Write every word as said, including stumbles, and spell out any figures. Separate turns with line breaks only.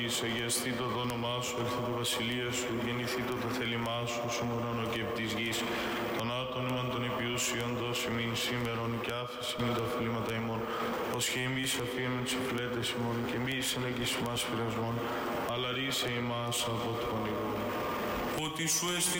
Αναγνωρίσει, αγιαστήτω το όνομά σου, έρθει το βασιλεία σου, γεννηθήτω το θέλημά σου, στον ουρανό και επί της γης. Τον άτομον των υπιούσιων δώσει μην σήμερον και άφηση μην τα οφειλήματα ημών. Ως και εμείς αφήνουμε τις οφειλέτες ημών και εμείς εναγγείς μας πειρασμών, αλλά ρίσε ημάς από το πονηρό.
Ότι σου